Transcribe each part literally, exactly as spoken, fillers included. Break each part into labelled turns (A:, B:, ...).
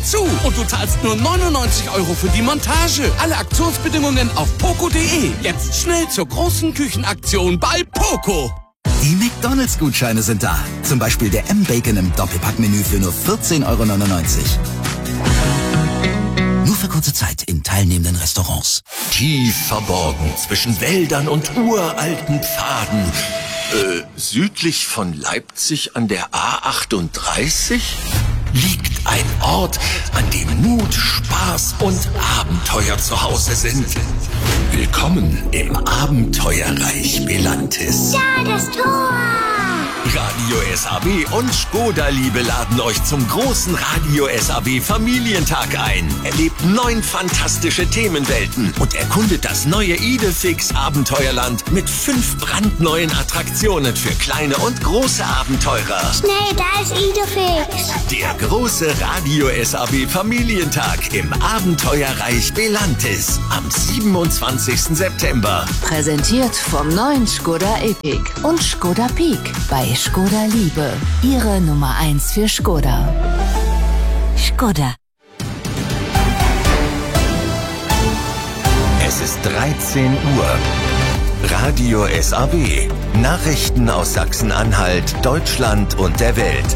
A: zu und du zahlst nur neunundneunzig Euro für die Montage. Alle Aktionsbedingungen auf poco punkt de. Jetzt schnell zur großen Küchenaktion bei Poco.
B: Die McDonalds-Gutscheine sind da. Zum Beispiel der M-Bacon im Doppelpackmenü für nur vierzehn Euro neunundneunzig. Nur für kurze Zeit in teilnehmenden Restaurants.
C: Tief verborgen zwischen Wäldern und uralten Pfaden. Äh, südlich von Leipzig an der A achtunddreißig liegt ein Ort, an dem Mut, Spaß und Abenteuer zu Hause sind. Willkommen im Abenteuerreich Belantis.
D: Ja, das Tor!
C: Radio S A B und Skoda Liebe laden euch zum großen Radio S A B Familientag ein. Erlebt neun fantastische Themenwelten und erkundet das neue Idefix Abenteuerland mit fünf brandneuen Attraktionen für kleine und große Abenteurer.
D: Schnell, da ist Idefix.
C: Der große Radio S A B Familientag im Abenteuerreich Belantis am siebenundzwanzigsten September.
E: Präsentiert vom neuen Skoda Epic und Skoda Peak bei Skoda Liebe, Ihre Nummer eins für Skoda. Skoda.
C: Es ist dreizehn Uhr. Radio S A B. Nachrichten aus Sachsen-Anhalt, Deutschland und der Welt.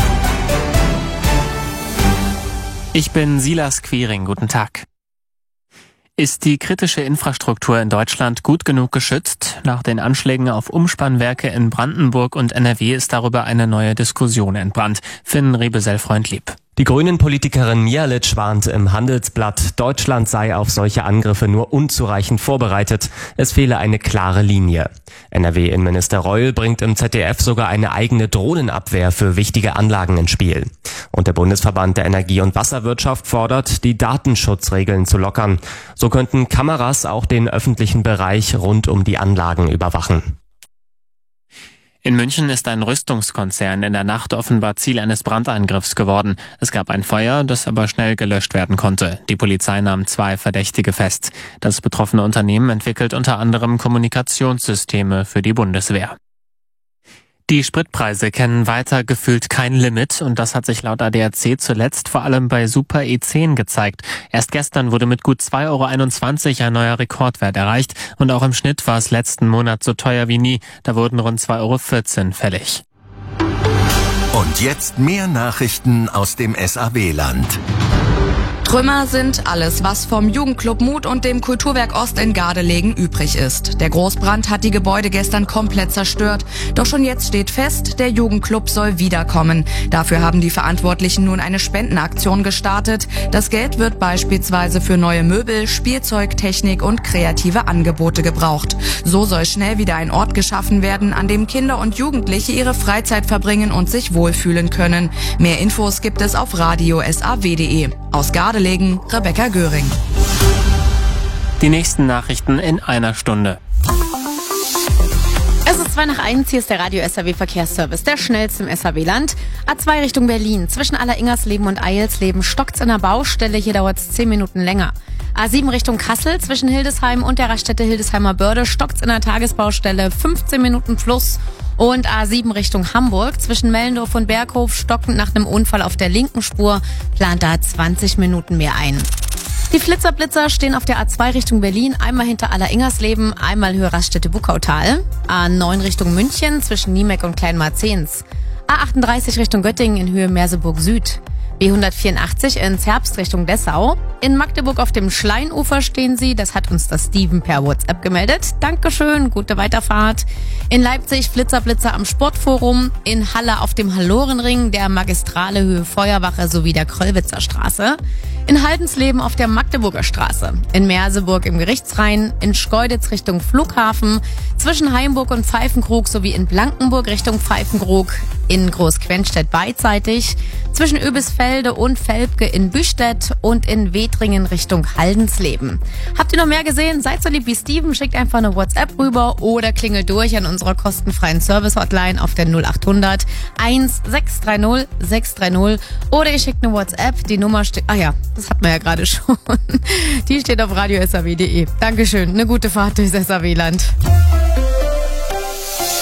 F: Ich bin Silas Quiring. Guten Tag. Ist die kritische Infrastruktur in Deutschland gut genug geschützt? Nach den Anschlägen auf Umspannwerke in Brandenburg und N R W ist darüber eine neue Diskussion entbrannt. Finn Rebesell-Freundlieb.
G: Die Grünen-Politikerin Mihalic warnt im Handelsblatt, Deutschland sei auf solche Angriffe nur unzureichend vorbereitet. Es fehle eine klare Linie. N R W-Innenminister Reul bringt im Z D F sogar eine eigene Drohnenabwehr für wichtige Anlagen ins Spiel. Und der Bundesverband der Energie- und Wasserwirtschaft fordert, die Datenschutzregeln zu lockern. So könnten Kameras auch den öffentlichen Bereich rund um die Anlagen überwachen.
F: In München ist ein Rüstungskonzern in der Nacht offenbar Ziel eines Brandangriffs geworden. Es gab ein Feuer, das aber schnell gelöscht werden konnte. Die Polizei nahm zwei Verdächtige fest. Das betroffene Unternehmen entwickelt unter anderem Kommunikationssysteme für die Bundeswehr. Die Spritpreise kennen weiter gefühlt kein Limit und das hat sich laut A D A C zuletzt vor allem bei Super E zehn gezeigt. Erst gestern wurde mit gut zwei Euro einundzwanzig ein neuer Rekordwert erreicht und auch im Schnitt war es letzten Monat so teuer wie nie. Da wurden rund zwei Euro vierzehn fällig.
C: Und jetzt mehr Nachrichten aus dem S A B-Land.
H: Trümmer sind alles, was vom Jugendclub Mut und dem Kulturwerk Ost in Gardelegen übrig ist. Der Großbrand hat die Gebäude gestern komplett zerstört. Doch schon jetzt steht fest, der Jugendclub soll wiederkommen. Dafür haben die Verantwortlichen nun eine Spendenaktion gestartet. Das Geld wird beispielsweise für neue Möbel, Spielzeug, Technik und kreative Angebote gebraucht. So soll schnell wieder ein Ort geschaffen werden, an dem Kinder und Jugendliche ihre Freizeit verbringen und sich wohlfühlen können. Mehr Infos gibt es auf radio s a w punkt de. Aus Gardelegen, Rebecca Göring.
F: Die nächsten Nachrichten in einer Stunde.
I: Es ist zwei nach eins, hier ist der Radio S A W Verkehrsservice, der schnellste im S A W-Land. A zwei Richtung Berlin, zwischen Aller-Ingersleben und Eilsleben stockt's in der Baustelle, hier dauert's zehn Minuten länger. A sieben Richtung Kassel, zwischen Hildesheim und der Raststätte Hildesheimer Börde stockt's in der Tagesbaustelle, fünfzehn Minuten plus. Und A sieben Richtung Hamburg, zwischen Mellendorf und Berghof stockend nach einem Unfall auf der linken Spur, plant da zwanzig Minuten mehr ein. Die Flitzerblitzer stehen auf der A zwei Richtung Berlin, einmal hinter Aller-Ingersleben, einmal Höhe Raststätte Buckautal. A neun Richtung München, zwischen Niemeck und Kleinmarzehns. A achtunddreißig Richtung Göttingen in Höhe Merseburg Süd. B hundertvierundachtzig ins Herbst Richtung Dessau. In Magdeburg auf dem Schleinufer stehen sie. Das hat uns das Steven per WhatsApp gemeldet. Dankeschön, gute Weiterfahrt. In Leipzig Flitzerblitzer am Sportforum. In Halle auf dem Hallorenring, der Magistrale Höhe Feuerwache sowie der Kröllwitzer Straße. In Haldensleben auf der Magdeburger Straße. In Merseburg im Gerichtsrhein. In Schkeuditz Richtung Flughafen. Zwischen Heimburg und Pfeifenkrug sowie in Blankenburg Richtung Pfeifenkrug. In Großquenstedt beidseitig. Zwischen Öbisfelde und Velpke in Büstedt und in Wetringen Richtung Haldensleben. Habt ihr noch mehr gesehen? Seid so lieb wie Steven, schickt einfach eine WhatsApp rüber oder klingelt durch an unserer kostenfreien Service-Hotline auf der null achthundert eins sechs drei null sechs drei null oder ihr schickt eine WhatsApp, die Nummer steht, ah ja, das hatten wir ja gerade schon, die steht auf radio s a w punkt de. Dankeschön, eine gute Fahrt durchs S A W-Land.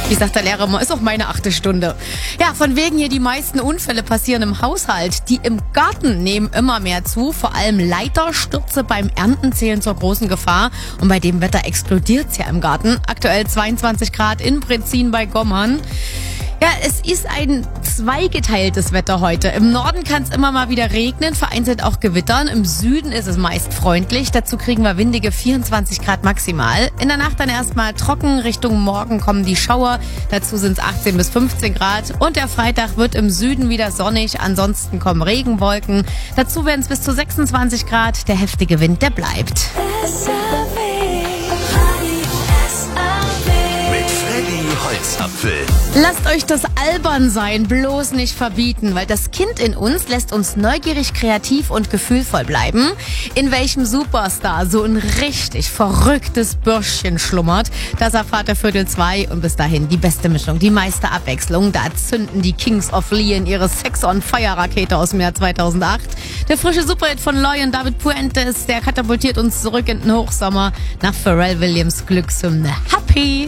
I: Wie sagt der Lehrer immer, ist auch meine achte Stunde. Ja, von wegen hier die meisten Unfälle passieren im Haushalt. Die im Garten nehmen immer mehr zu. Vor allem Leiterstürze beim Ernten zählen zur großen Gefahr. Und bei dem Wetter explodiert's ja im Garten. Aktuell zweiundzwanzig Grad in Brezin bei Gommern. Ja, es ist ein zweigeteiltes Wetter heute. Im Norden kann es immer mal wieder regnen, vereinzelt auch gewittern. Im Süden ist es meist freundlich. Dazu kriegen wir windige vierundzwanzig Grad maximal. In der Nacht dann erstmal trocken. Richtung Morgen kommen die Schauer. Dazu sind es achtzehn bis fünfzehn Grad. Und der Freitag wird im Süden wieder sonnig. Ansonsten kommen Regenwolken. Dazu werden es bis zu sechsundzwanzig Grad. Der heftige Wind, der bleibt.
C: Holzapfel.
I: Lasst euch das Albernsein bloß nicht verbieten, weil das Kind in uns lässt uns neugierig, kreativ und gefühlvoll bleiben. In welchem Superstar so ein richtig verrücktes Bürschchen schlummert, das erfahrt ihr Viertel zwei und bis dahin die beste Mischung, die meiste Abwechslung. Da zünden die Kings of Leon ihre Sex-on-Fire-Rakete aus dem Jahr zweitausendacht. Der frische Superhit von Loy und David Puentes, der katapultiert uns zurück in den Hochsommer nach Pharrell Williams Glückshymne Happy.